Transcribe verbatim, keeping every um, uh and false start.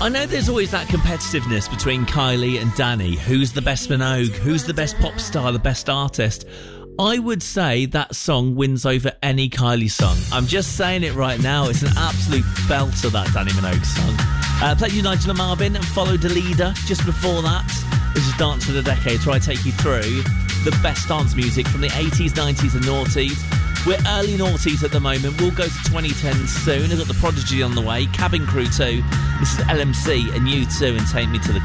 I know there's always that competitiveness between Kylie and Danny. Who's the best Minogue? Who's the best pop star, the best artist? I would say that song wins over any Kylie song. I'm just saying it right now. It's an absolute belter, that Danny Minogue song. Uh, played you Nigel and Marvin and followed Dalida just before that. This is Dance of the Decade, where I take you through the best dance music from the eighties, nineties and noughties. We're early noughties at the moment. We'll go to twenty ten soon. I've got The Prodigy on the way, Cabin Crew two. This is L M C and U two and Take Me to the